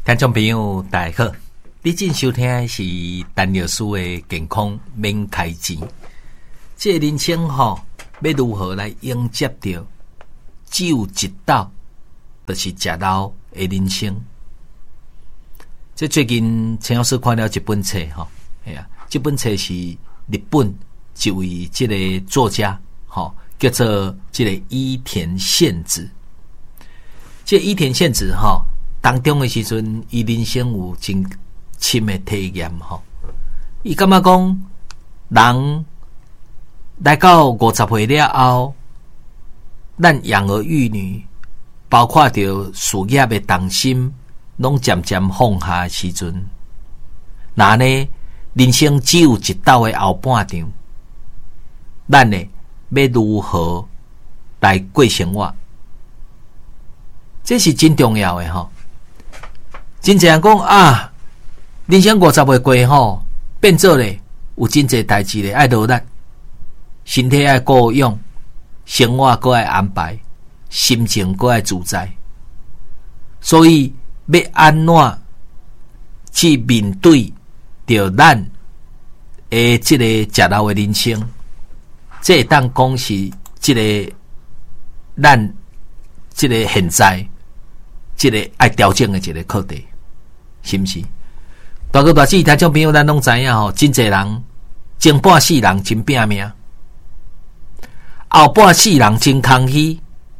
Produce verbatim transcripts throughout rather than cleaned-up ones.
听众朋友大家好，你正收听的是陈老师的健康免开钱。这个人生吼，要如何来迎接到只有一道，就是食老的人生。这最近陈老师看了一本册吼，哎呀，这本册是日本一位这个作家吼，叫做这个伊田宪子。这伊田宪子吼。当中的时阵，伊人生有真深的体验吼。伊感觉讲，人来到五十岁了后，咱养儿育女，包括着事业的重心，拢渐渐放下的时阵，那呢，人生只有一道的后半场，咱呢要如何来过生活？这是真重要的吼。真侪人讲啊，人生五十岁过吼，变做咧有真侪代志咧，爱落力，身体爱顾养，生活搁爱安排，心情搁爱自在。所以要安怎去面对着咱诶即个食老诶人生，这会当讲是即个咱即个现在即个爱调整诶一个课题。是毋是？大哥大姐，听众朋友，咱拢知影吼，真侪人前半世人真拼命，后半世人真空虚。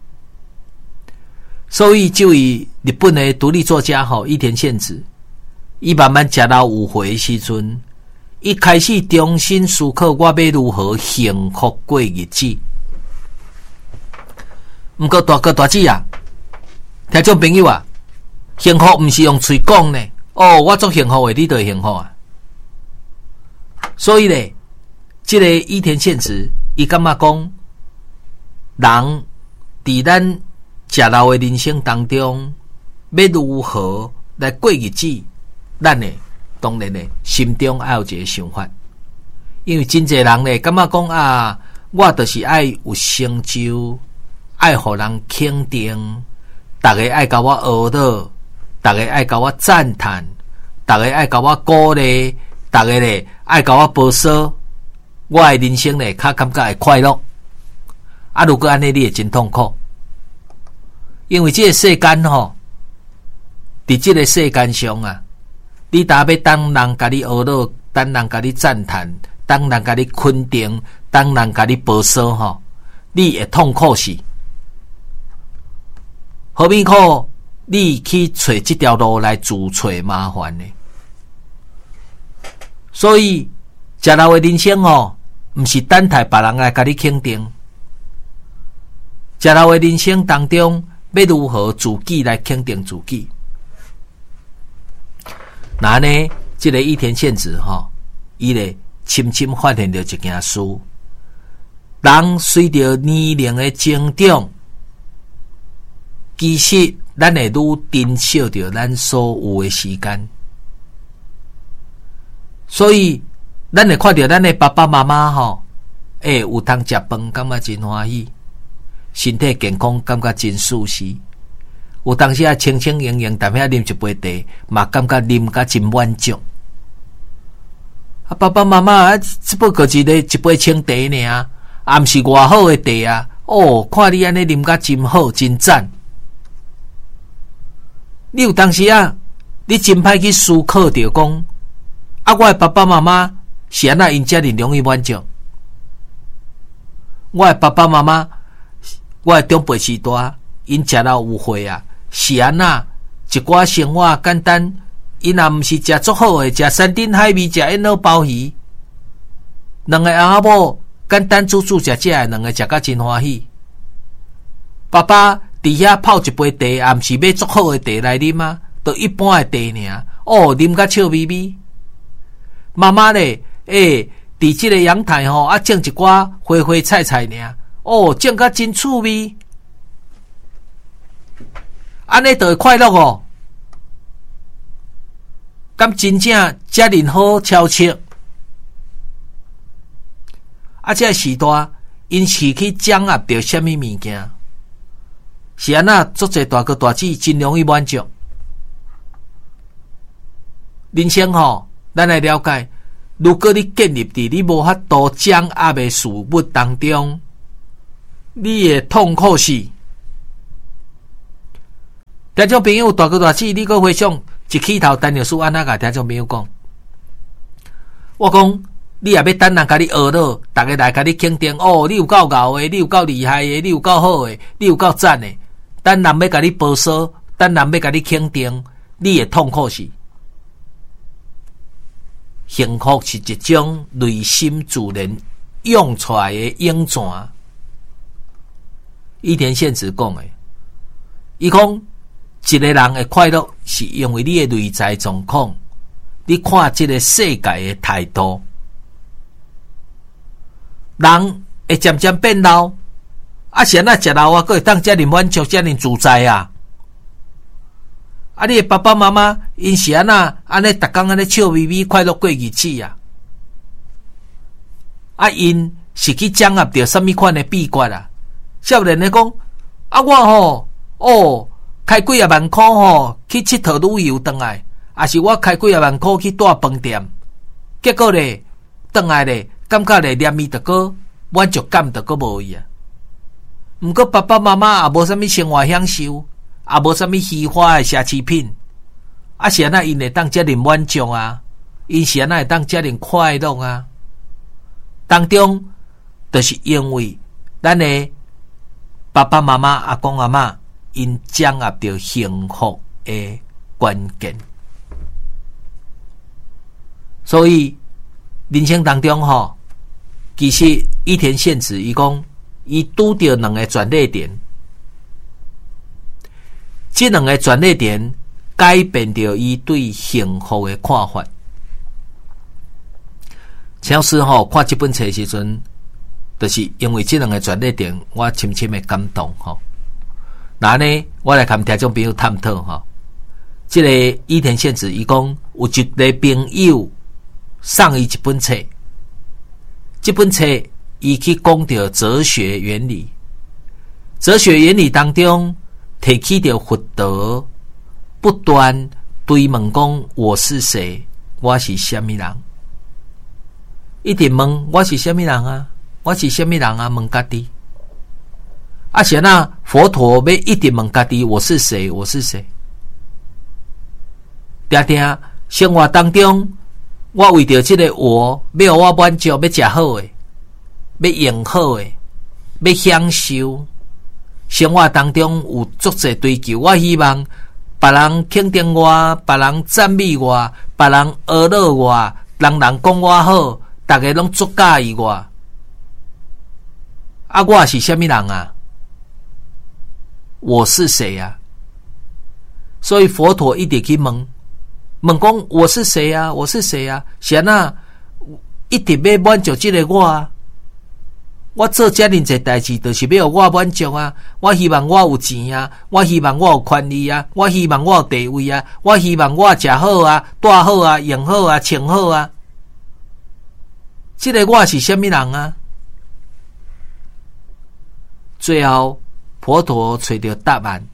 所以，就以日本的独立作家吼伊田宪子，伊慢慢食到有岁的时阵，伊开始重新思考我要如何幸福过日子。毋过，大哥大姐啊，听众朋友啊。幸福不是用嘴讲呢，哦，我做幸福的，你就会幸福啊。所以呢，这个伊田宪子，伊感觉讲，人伫咱食老的人生当中，要如何来过日子，咱呢，当然呢，心中要有一个想法。因为真侪人呢，感觉讲啊，我就是爱有成就，爱互人肯定，大家爱甲我学到。大家爱甲我赞叹，大家爱甲我鼓励，大家咧爱甲我保守，我的人生咧较感觉会快乐。啊，如果安尼你会真痛苦，因为这个世间吼，伫这个世间上啊，你若要当人甲你学到，当人甲你赞叹，当人甲你肯定，当人甲你保守吼，你会痛苦死。何必苦？你去找这条路来自找麻烦呢？所以，食老的人生哦，不是等待别人来甲你肯定。食老的人生当中，要如何自己来肯定自己？那呢，这个伊田宪子哈、哦，伊咧深深发现了一件事：人随着年龄的增长，其实。咱会愈珍惜着咱所有的时间，所以咱会看到咱的爸爸妈妈吼，诶，有通食饭，感觉真欢喜，身体健康，感觉真舒适。有当时啊，清清盈盈，但遐啉一杯茶，嘛感觉啉甲真满足。啊，爸爸妈妈啊，只不过一个一杯清茶尔，啊，毋是偌好的茶啊！哦，看你安尼啉甲真好，真赞。你有当时啊，你真歹去思考着讲，啊，我的爸爸妈妈是安那因遮尔容易满足？我的爸爸妈妈，我的长辈时代，因食到有岁啊，是安那一寡生活简单，因若毋是食足好诶，食山珍海味，食烟脑鲍鱼，两个阿某简单煮煮食食诶，两个食甲真欢喜。爸爸。伫遐泡一杯茶，也毋是买足好诶茶来啉啊，都一般诶茶尔。哦，啉甲笑眯眯。妈妈咧，诶、欸，伫即个阳台吼，啊，种一寡花花菜菜尔。哦，种甲真趣味。安尼就会快乐哦。敢真正遮尔好超切？啊，这时代因是去掌握着什么物件？是安那足侪大哥大姐真容易满足。 人生吼，咱来了解，如果你建立伫你无法度掌握的事物当中，你的痛苦是。听众朋友，大哥大姐，你搁回想一起头陈律师安怎甲听众朋友讲？我讲，你也要等人甲你学了，大家来甲你肯定哦，你有够牛的，你有够厉害的，你有够好的，你有够赞的。等人要甲你报销，等人要甲你肯定，你的痛苦是。幸福是一种内心自然涌出来的涌泉。伊田宪子讲的，伊讲。一个人的快乐是因为你的内在状况，你看这个世界的态度，人会渐渐变老，啊，现在食老啊，佫会当遮尔满足，遮尔自在啊！啊，你的爸爸妈妈因是安那安尼，逐工安尼笑眯眯，快乐过日子啊！啊，因是去掌握到什么款的秘诀啊？少年的讲，啊，我吼哦。开几啊万块吼，去佚佗旅游回来，也是我开几啊万块去住饭店，结果咧，回来咧，感觉咧念伊着个满足感着个无伊啊。毋过爸爸妈妈也无啥物生活享受，也无啥物虚华的奢侈品，啊是安那因会当遮尔满足啊，因是安那会当遮尔快乐啊。当中，就是因为咱的爸爸妈妈、阿公阿嬷。因掌握到幸福的关键，所以人生当中吼，其实伊田宪子伊讲，伊拄到两个转捩点，这两个转捩点改变着伊对幸福的看法。乔斯吼看这本册时阵，就是因为这两个转捩点，我深深的感动吼。那呢，我来跟听众朋友探讨哈。这个伊田宪子伊讲，有一个朋友送伊一本册，这本册伊去讲到哲学原理，哲学原理当中提起到佛陀不断对问讲：我是谁？我是什么人？一直问我是什么人啊？我是什么人啊？问家己。啊，是那佛陀要一直问家己：我是谁？我是谁？定定生活当中，我为着这个我，要我满足，要吃好的，要用好的，要享受。生活当中有足侪追求，我希望别人肯定我，别人赞美我，别人呵乐我，人人讲我好，大家拢足介意我。啊，我是什么人啊？我是谁啊？所以佛陀一直去问，问讲我是谁啊？我是谁啊？是安那一直要满足这个我啊？我做这样一代志，就是要我满足啊！我希望我有钱啊！我希望我有权利啊！我希望我有地位啊！我希望我食好啊、住好啊、用好啊、穿好啊！这个我是什么人啊？最后，佛陀找到答案，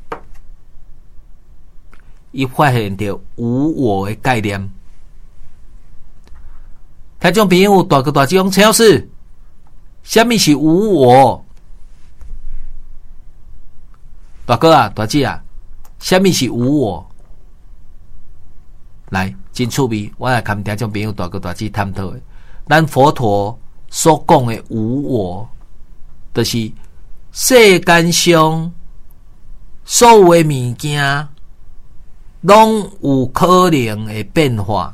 伊发现到无我的概念。听众朋友，大哥大姐讲，陈老师。什么是无我？大哥啊，大姐啊，什么是无我？来，真趣味，我来跟听众朋友大哥大姐探讨的。咱佛陀所讲的无我，就是世间上所有的物件，拢有可能的变化。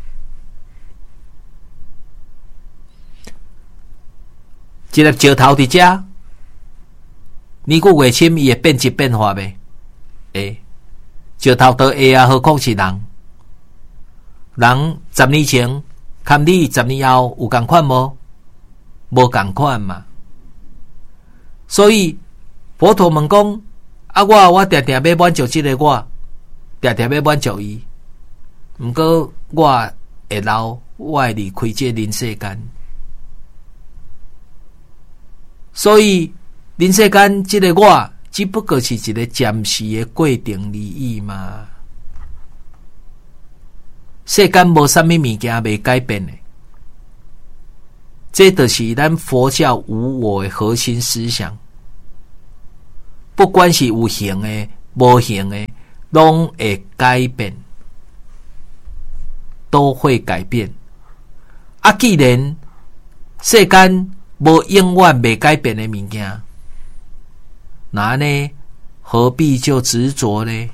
一粒石头伫遮，年过月深，伊会变质变化袂？会。石头倒下啊，何况是人？人十年前，看你十年后有共款无？无共款嘛。所以佛陀问讲：啊，我我定定要满足这个我，定定要满足伊。毋过我会老，我会离开这人世间。所以，人世间这个我，只不过是一个暂时的过程而已嘛。 世间无啥物物件未改变的。这就是咱佛教无我的核心思想。不管是有形的、无形的，拢会改变，都会改变。啊，既然世间无永远未改变的物件，那呢？何必就执着呢？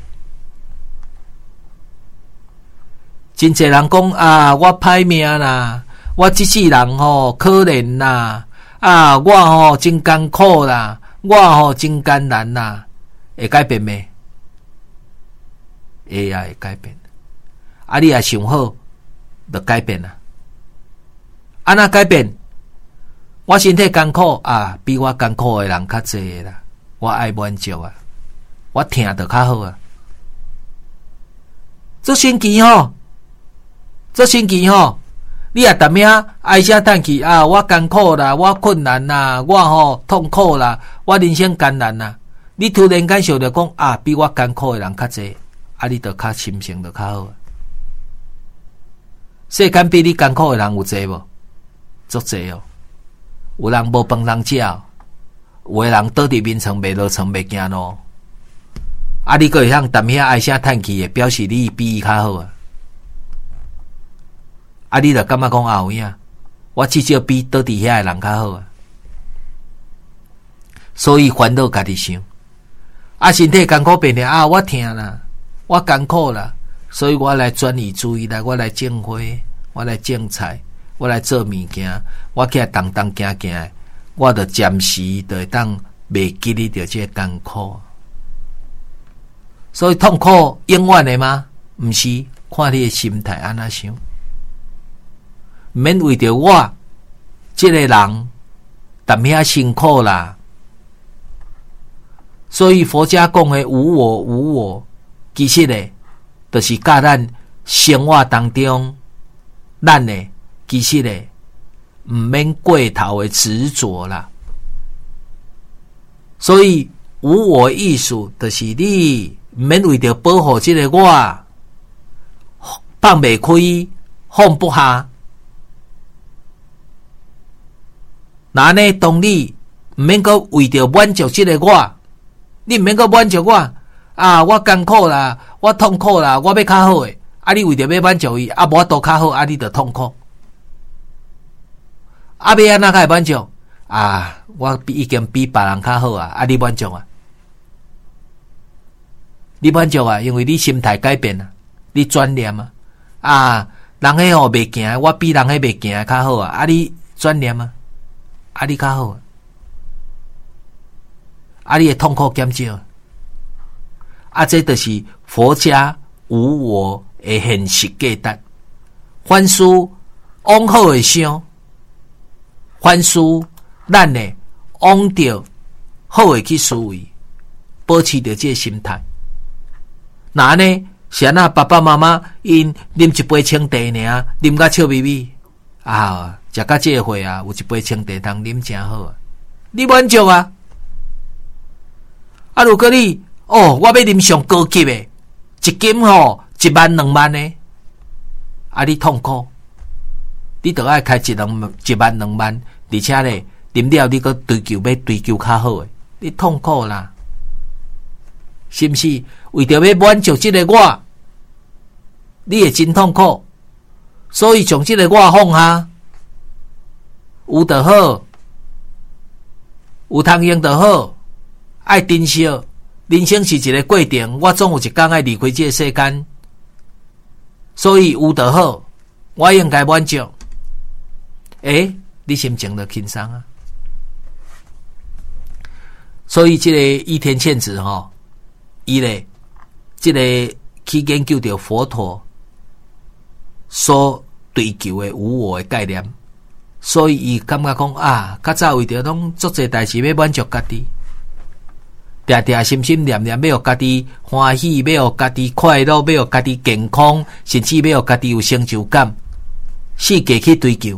真侪人讲啊，我歹命啦，我这世人吼可怜啦，啊，我吼真艰苦啦，我吼真艰难啦，会改变咩？会啊，会改变。啊，你也想好，就改变啦。啊，那改变？我身体艰苦啊，比我艰苦的人较济啦，我爱满足啊。我听得较好啊！做神奇吼，做神奇吼，你也逐命唉声叹气啊！我艰苦啦，我困难啦，我吼痛苦啦，我人生艰难啦。你突然间想着讲啊，比我艰苦的人较济，啊，你就较心情就较好啊。世间比你艰苦的人有济无？足济哦！有人无饭通食，有的人倒伫眠床袂落床袂行路。啊！你个会向踮遐唉声叹气的，表示你比伊较好啊！啊！你就感觉讲啊有影，我至少比倒伫遐的人较好啊！所以烦恼家己想，啊，身体艰苦病的啊，我疼啦，我艰苦啦，所以我来转移注意力，我来种花，我来种菜，我来做物件，我起来动动行行，我就暂时就会当袂记哩着这艰苦。所以痛苦永远的吗？不是，看你的心态安怎想，免为着我这个人踮遐辛苦啦。所以佛家讲的无我无我，其实呢，就是教咱生活当中，咱呢，其实呢，唔免过头的执着啦。所以无我意思，就是你。免为着保护这个我放袂开放不下，那呢当你唔免够为着满足这个我，你唔免够满足我啊！我艰苦啦，我痛苦啦，我要较好诶，啊！你为着要满足伊，啊，无法度较好，啊，你就痛苦。啊，要安怎才会满足啊？我已经比别人较好啊，啊，你满足啊？你满足啊，因为你心态改变啊，你转念啊，啊，人迄吼袂行，我比人迄袂行较好啊，啊，你转念啊，啊，你较好啊，啊，你的痛苦减少，啊，这就是佛家无我的现实价值。凡事往好的想，凡事咱呢往着好的去思维，保持着这个心态。那呢？是安那爸爸妈妈因啉一杯清茶尔，啉甲笑眯眯啊，食到这会啊，有一杯清茶通啉真好啊，你满足啊？啊，如果你哦，我要啉上高级的，一斤吼一万两万呢，啊，你痛苦，你就爱开一两一万两万，而且咧啉了你搁追求要追求较好的，你痛苦啦。是不是为着要满足这个我，你会真痛苦？所以将这个我放下，有就好，有通用就好，爱珍惜。人生是一个过程，我总有一天要离开这个世间，所以有就好，我应该满足。诶，你心情就轻松啊。所以这个伊田倩子吼。伊咧，这个去研究到佛陀所追求的无我的概念，所以伊感觉讲啊，较早为着拢做这代志要满足家己，定定心心念念要互家己欢喜，要互家己快乐，要互家己健康，甚至要互家己有成就感，世界去追求，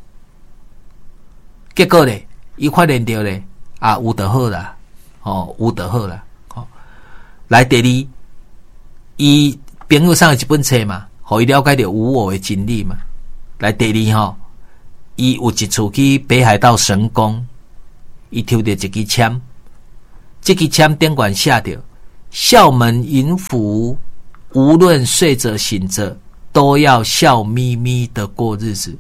结果咧，伊发现到咧啊，有就好啦，哦，有就好啦。来第二，伊朋友送一本册嘛， 互伊了解到无我的真理嘛。来第二吼，伊有一次去北海道神宫，伊抽到一支签，这支签顶管写着笑门迎福，无论睡着醒着，都要笑眯眯的过日子。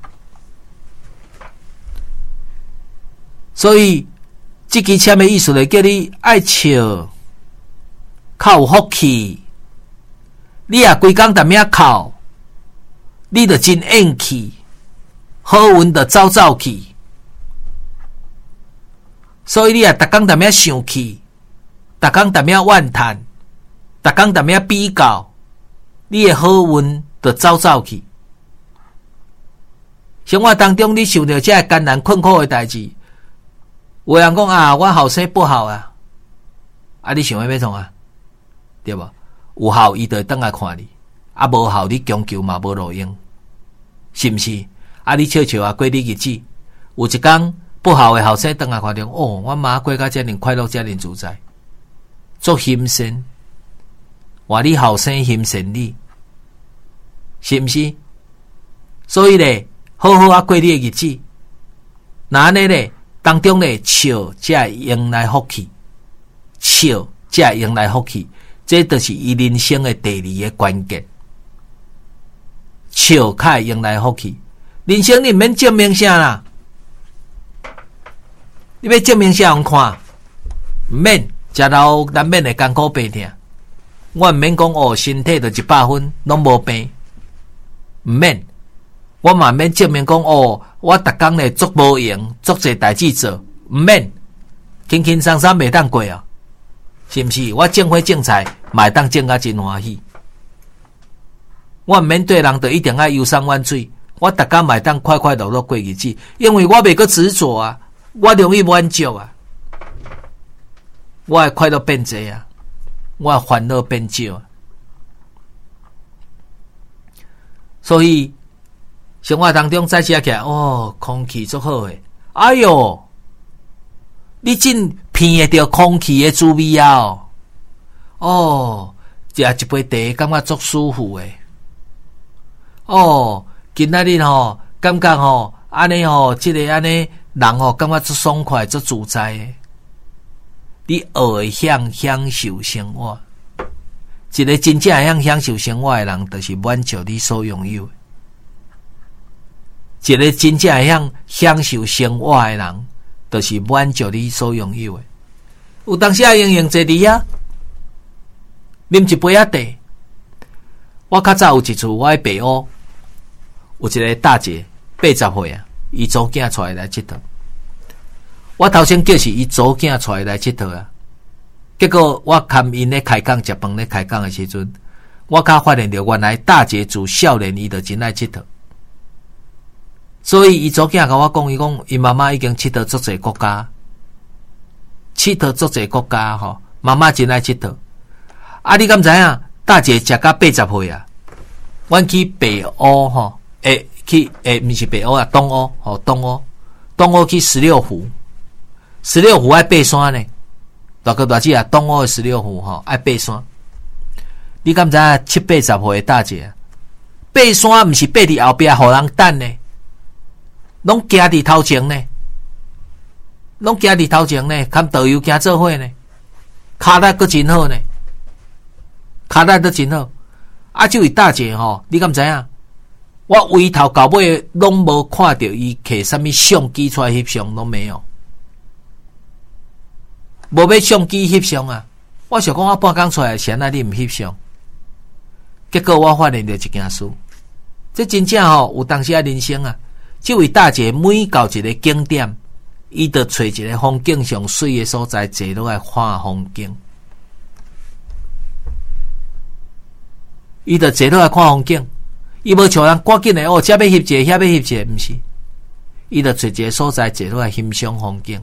所以这支签的意思是叫你爱笑，较有福气。你啊规工逐命哭，你就真硬气，好运就走走去。所以你啊逐工逐命生气，逐工逐命怨叹，逐工逐命比较，你的好运就走走去。生活当中你受到这艰难困苦的代志，有人讲啊，我后生不好啊，啊你想要要创啊，对吧？有效伊就会转来看你，啊无效你强求嘛无路用，是毋是？啊你笑笑啊过你日子，有一天不好的后生转来看你，哦，我妈过甲遮尔快乐，遮尔自在，足心善，话你后生心善你，是毋是？所以咧，好好啊过你的日子，那安尼咧当中咧笑才会迎来福气，笑才会迎来福气。这就是伊人生的第二个关键，笑较会迎来福气。人生你免证明啥啦，你要证明啥人看？唔免，食老难免会艰苦病痛。我唔免讲哦，身体就一百分，拢无病。唔免，我嘛免证明讲哦，我逐工咧足无闲，足侪代志做。唔免，轻轻松松袂当过啊。是毋是？我种花种菜，嘛会当种甲真欢喜。我毋免对人就一定爱忧伤怨水，我逐工嘛会当快快乐乐过日子，因为我袂阁执着啊，我容易满足啊，我的快乐变多啊，我的烦恼变少啊。所以生活当中再写起来，哦，空气足好诶，哎哟，你真闻会到空气的滋味啊！哦，哦，食一杯茶，感觉足舒服诶。哦，今仔日吼，感觉吼，安尼吼，即、這個安尼人吼，感觉足爽快、足自在诶。你会享享受生活，一个真正会享享受生活诶人，就是满足你所拥有的。一个真正会享享受生活诶人，就是满足你所拥有的。有当时啊，用用坐伫啊，啉一杯啊茶。我较早有一次，我喺北欧，有一个大姐八十岁啊，伊祖囝带来佚佗。我头先叫是伊祖囝带来佚佗啊，结果我看因咧开讲食饭咧开讲的时阵，我才发现到原来大姐自少年伊就真爱佚佗。所以伊祖囝甲我讲，伊讲伊妈妈已经佚佗足侪国家。佚佗足侪国家吼，妈妈真爱佚佗。啊，你敢知影？大姐食到八十岁啊，阮去北欧吼，诶，去诶，毋是北欧啊，东欧吼，东欧，东欧去十六湖，十六湖爱爬山呢。大哥大姐啊，东欧的十六湖吼爱爬山。你敢知影？七八十岁的大姐，爬山毋是爬伫后壁，互人等呢，拢行伫头前呢。拢行伫头前呢，跟导游行做伙呢，脚力阁真好呢，脚力都真好。啊，这位大姐吼，你敢知影？我回头到尾拢无看到伊摕什么相机出来翕相，拢没有，无要相机翕相啊！我想讲，我半工出来，谁那你唔翕相？结果我发现到一件事，这真正吼有当时啊人生啊，这位大姐每到一个景点。伊就找一个风景上水的所在，坐落来看风景。伊就坐落来看风景，伊无像人赶紧的哦，这要翕一个，遐要翕一个，毋是。伊就找一个所在，坐落来欣赏风景。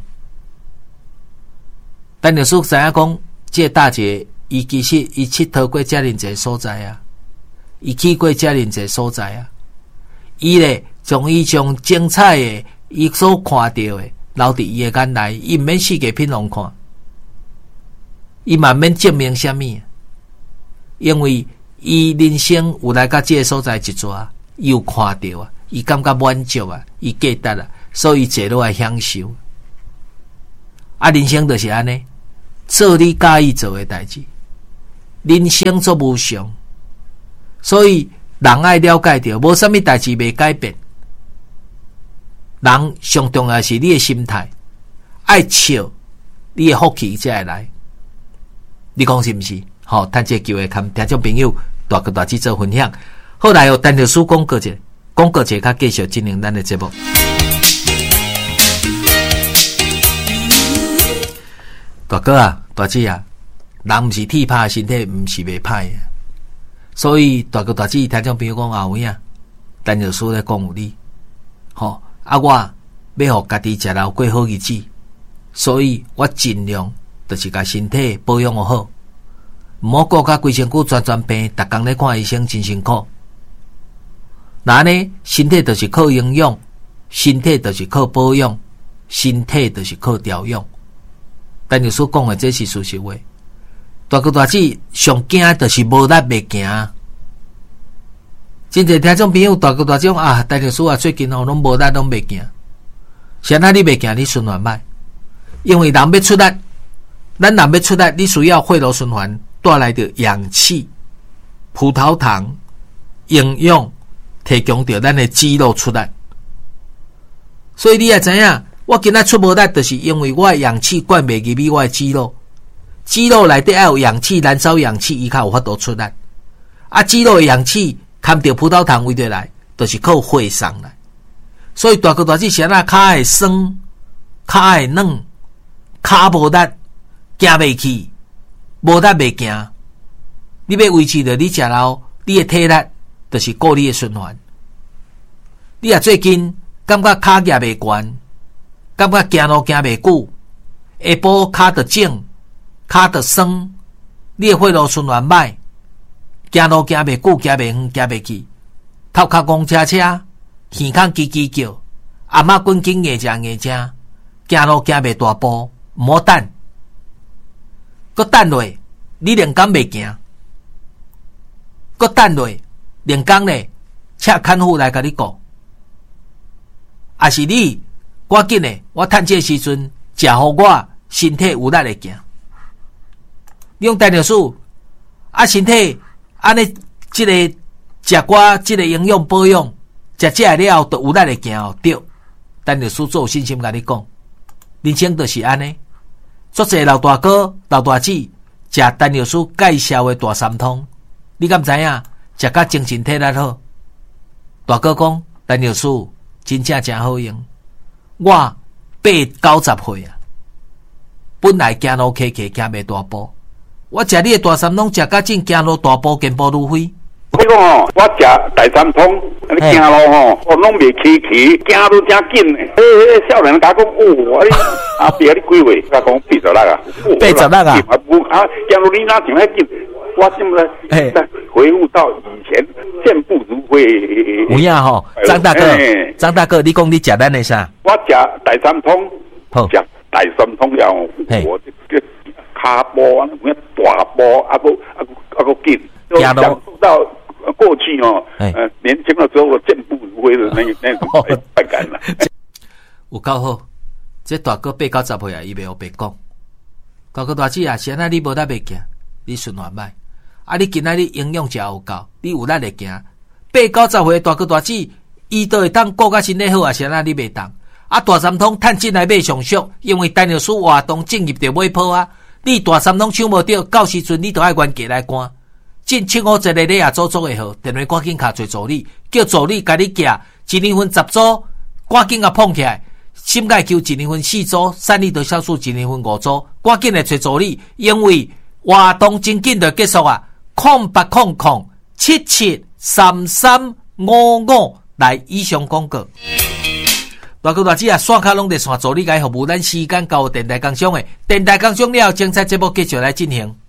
但历史知影讲，这个大姐伊其实伊佚佗过遮尔济所在啊，伊去过遮尔济所在啊，伊咧从伊上精彩的伊所看到的。留伫伊的眼内，伊毋免四界品拢看，伊嘛免证明啥物，因为伊人生有来到这个所在一抓，伊有看到啊，伊感觉满足啊，伊记得啊，所以坐落来享受。啊，人生就是安尼，做你喜意做的代志。人生做无常，所以人爱了解到，无啥物代志未改变。人上重要是你的心态，爱笑，你的福气才会来。你讲是毋是？好、哦，趁这机会跟听众朋友大哥大姐做分享。后来有单律师广告者，广告者，甲继续进行咱的节目。大哥啊，大姐啊，人毋是铁拍，身体毋是袂歹啊。所以大哥大姐听众朋友讲后尾啊，单律师咧讲有理，吼、哦、啊，我要互家己食老过好日子，所以我尽量就是甲身体保养好，毋好顾甲规身躯全全病，逐工咧看医生真辛苦。那呢，身体就是靠营养，身体就是靠保养，身体就是靠调养。但你所讲的这是事实话。大哥大姐上惊就是无力袂行。真侪听众朋友大哥大姐讲啊，大律师啊，最近哦拢无力拢袂行。谁那你袂行？你循环歹，因为人要出力，咱人要出力，你需要血路循环带来的氧气、葡萄糖、营养，提供到咱的肌肉出来。所以你也知影，我今仔出无力，就是因为我的氧气灌袂入去我的肌肉，肌肉内底要有氧气，燃烧氧气，伊才有法度出来。啊，肌肉的氧气含着葡萄糖为得来，就是靠血送来。所以大哥大姐谁那脚会酸，脚会软，脚无力，行袂去，无力袂行。你要维持着你食老，你的体力就是顾你的循环。你啊最近感觉脚举袂悬，感觉行路行袂久，下晡脚就肿，脚就酸，你的血路循环歹，行路行袂久，行袂远，行袂去，头壳戆车车，耳孔叽叽叫，阿嬷滚紧硬正硬正，行路行袂大步，毋好等，搁等落，你连工袂行，搁等落，连工咧，请看护来甲你顾。也是你赶紧的，我趁这时阵食互我身体有力来行。你用单律师啊，身体安尼即个食我即个营养保养，食这了后就有力来行哦。对，单律师做有信心甲你讲，人生就是安尼。足侪老大哥、老大姐食单律师介绍的大三通，你敢知影？食甲精神体力好。大哥讲单律师真正真好用。我八九十岁啊，本来行路骑骑行袂大步，我食你的大三通食甲真行路大步健步如飞。 我讲吼，我食大三通，你行路吼，我拢袂骑骑，行都真紧。迄迄少年甲讲，哦，你阿伯你几岁？甲讲八十六啊， 八十六啊， 啊，行路你哪像遐紧？我现在在回复到以前健步如飞。 有影吼，张大哥，张大哥，你讲你食咱的啥？ 我食大三通，食大三通了，我这个骹步啊，大步啊，个啊个啊个紧，享受到过去哦，呃，年轻的时候健步如飞的那那种快感了。 有够好，这大哥八九十岁啊，伊袂学白讲。大哥大姐啊，现在你无力袂行，你循环歹。啊！你今仔日营养食有够，你有力来行。八九十岁大哥大姐，伊都会当顾甲身体好啊，谁那你袂当？啊！大三通趁钱来买上俗，因为单律师活动正业着买铺啊。你大三通抢无着，到时阵你着爱原价来赶。进七五一个你也做做会好，电话赶紧卡找助理，叫助理甲你寄一年份十组，赶紧甲碰起来。心钙球一年份四组，三粒得酵素一年份五组，赶紧来找助理，因为活动真紧就结束啊！空八空空七七三三五五来以上广告。大哥大姐啊，线卡拢在线助理解服务，咱时间到电台工商的电台工商了，精彩节目继续来进行。